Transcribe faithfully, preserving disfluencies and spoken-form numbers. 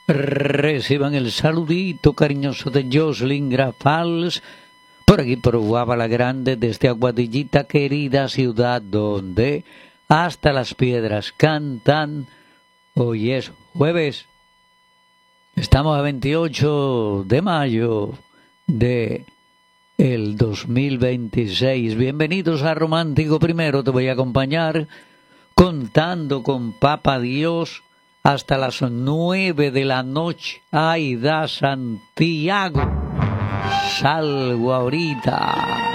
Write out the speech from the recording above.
Reciban el saludito cariñoso de Jocelyn Grafals, por aquí por Guabala Grande, desde Aguadillita, querida ciudad donde hasta las piedras cantan. Hoy es jueves, estamos a veintiocho de mayo de el dos mil veintiséis. Bienvenidos a Romántico Primero, te voy a acompañar contando con Papa Dios hasta las nueve de la noche. Ay, da Santiago, salgo ahorita.